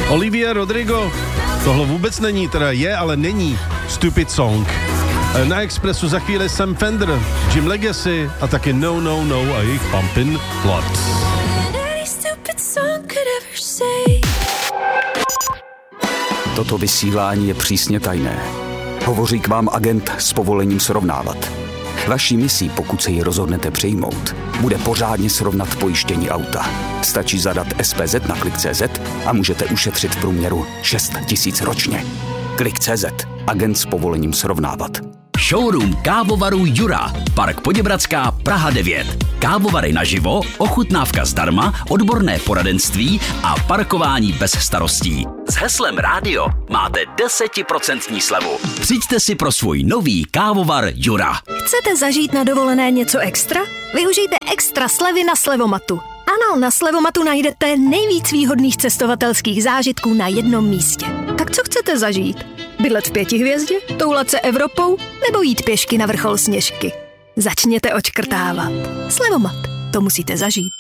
Olivia Rodrigo, tohle vůbec není, teda je, ale není Stupid Song. Na Expressu za chvíli Sam Fender, Jim Legacy a taky No No No a jejich Pumpin' Blood. Toto vysílání je přísně tajné. Hovoří k vám agent s povolením srovnávat. Vaší misí, pokud se ji rozhodnete přijmout, bude pořádně srovnat pojištění auta. Stačí zadat SPZ na Klik.cz a můžete ušetřit v průměru 6 000 ročně. Klik.cz. Agent s povolením srovnávat. Showroom kávovaru Jura. Park Poděbradská, Praha 9. Kávovary naživo, ochutnávka zdarma, odborné poradenství a parkování bez starostí. S heslem rádio máte 10% slevu. Přijďte si pro svůj nový kávovar Jura. Chcete zažít na dovolené něco extra? Využijte extra slevy na Slevomatu. Ano, na Slevomatu najdete nejvíc výhodných cestovatelských zážitků na jednom místě. Tak co chcete zažít? Bydlet v 5 hvězdě? Toulat se Evropou? Nebo jít pěšky na vrchol Sněžky? Začněte odškrtávat. Slevomat. To musíte zažít.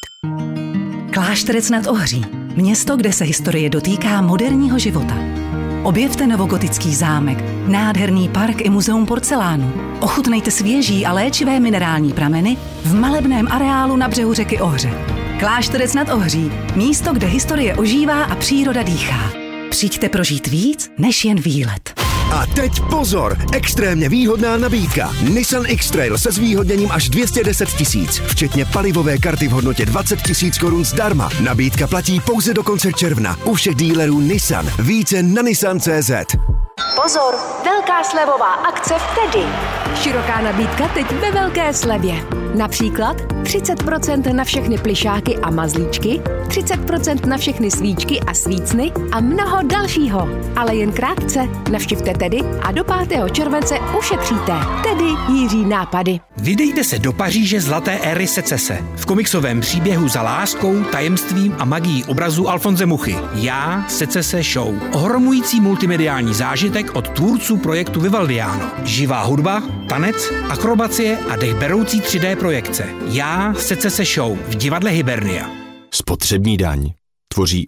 Klášterec nad Ohří. Město, kde se historie dotýká moderního života. Objevte novogotický zámek, nádherný park i muzeum porcelánu. Ochutnejte svěží a léčivé minerální prameny v malebném areálu na břehu řeky Ohře. Klášterec nad Ohří. Místo, kde historie ožívá a příroda dýchá. Přijďte prožít víc, než jen výlet. A teď pozor! Extrémně výhodná nabídka. Nissan X-Trail se zvýhodněním až 210 000, včetně palivové karty v hodnotě 20 000 korun zdarma. Nabídka platí pouze do konce června. U všech dílerů Nissan. Více na Nissan.cz. Pozor! Velká slevová akce v Tedy. Široká nabídka teď ve velké slevě. Například 30% na všechny plišáky a mazlíčky, 30% na všechny svíčky a svícny a mnoho dalšího. Ale jen krátce. Navštivte Tedy a do 5. července ušetříte. Tedy Jiří nápady. Vydejte se do Paříže zlaté éry secese. V komiksovém příběhu za láskou, tajemstvím a magií obrazu Alfonse Muchy. Já, Secese Show. Ohromující multimediální zážitek od tvůrců projektu Vivaldiano. Živá hudba, tanec, akrobacie a dechberoucí 3D projekce. Já, Secese Show v divadle Hibernia. Spotřební daň tvoří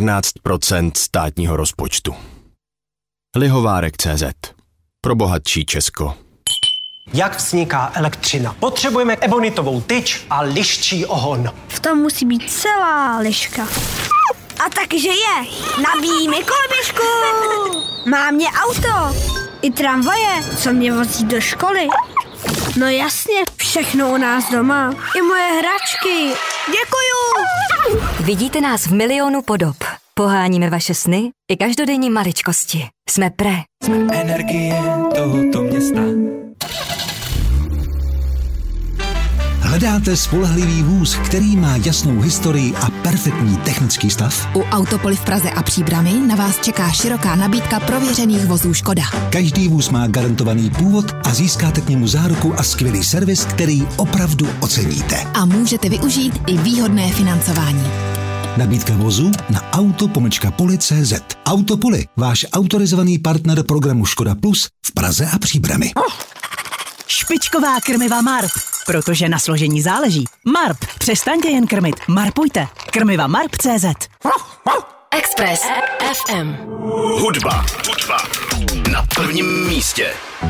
14% státního rozpočtu. Lihovárek.cz. Pro bohatší Česko. Jak vzniká elektřina? Potřebujeme ebonitovou tyč a liščí ohon. V tom musí být celá liška. A takže je. Nabíjí mi koloběžku. Má mě auto. I tramvaje, co mě vozí do školy. No jasně, všechno u nás doma. I moje hračky. Děkuju. Vidíte nás v milionu podob. Poháníme vaše sny i každodenní maličkosti. Jsme Pre. Jsme energie tohoto města. Hledáte spolehlivý vůz, který má jasnou historii a perfektní technický stav? U Autopoly v Praze a Příbrami na vás čeká široká nabídka prověřených vozů Škoda. Každý vůz má garantovaný původ a získáte k němu záruku a skvělý servis, který opravdu oceníte. A můžete využít i výhodné financování. Nabídka vozu na auto-poli.cz. Autopoly, váš autorizovaný partner programu Škoda Plus v Praze a Příbrami. Špičková krmiva Marp, protože na složení záleží. Marp, přestaňte jen krmit, marpujte. Krmiva Marp.cz. Express FM. Hudba na prvním místě.